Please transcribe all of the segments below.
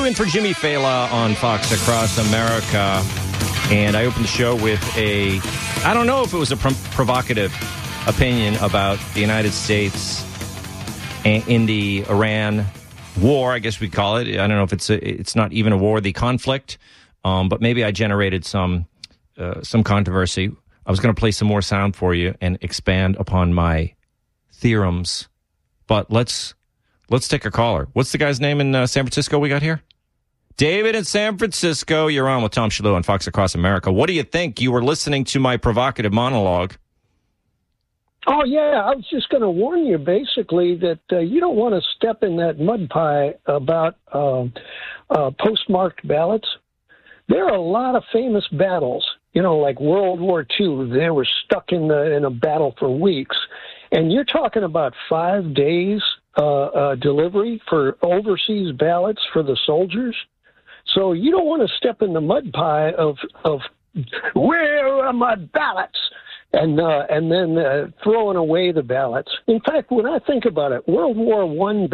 Lou in for Jimmy Fallon on Fox Across America. And I opened the show with I don't know if it was a provocative opinion about the United States in the Iran war, I guess we call it. I don't know if it's not even a war, the conflict, but maybe I generated some controversy. I was going to play some more sound for you and expand upon my theorems, but let's take a caller. What's the guy's name in San Francisco we got here? David in San Francisco. You're on with Tom Shillue on Fox Across America. What do you think? You were listening to my provocative monologue. Oh, yeah. I was just going to warn you, basically, that you don't want to step in that mud pie about postmarked ballots. There are a lot of famous battles, like World War II. They were stuck in a battle for weeks. And you're talking about 5 days delivery for overseas ballots for the soldiers. So you don't want to step in the mud pie of where are my ballots? And then throwing away the ballots. In fact, when I think about it, World War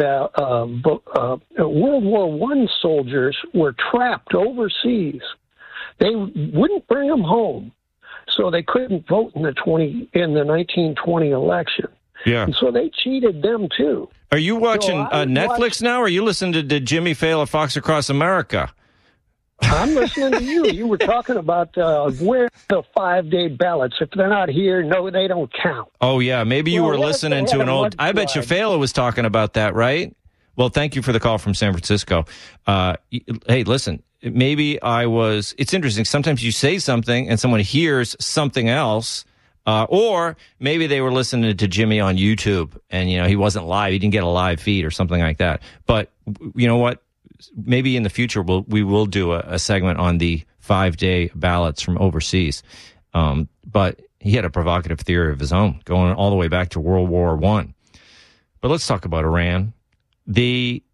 I soldiers were trapped overseas. They wouldn't bring them home, so they couldn't vote in the 1920 election. Yeah, and so they cheated them too. Are you watching Netflix now, or are you listening to Jimmy Fallon Fox Across America? I'm listening to you. You were talking about where the 5-day ballots. If they're not here, no, they don't count. Oh, yeah. Maybe you were listening to an old... I bet you Fallon was talking about that, right? Well, thank you for the call from San Francisco. Hey, listen, maybe I was... It's interesting. Sometimes you say something and someone hears something else, or maybe they were listening to Jimmy on YouTube and, he wasn't live. He didn't get a live feed or something like that. But you know what? Maybe in the future we will do a segment on the 5-day ballots from overseas. But he had a provocative theory of his own, going all the way back to World War I. But let's talk about Iran. The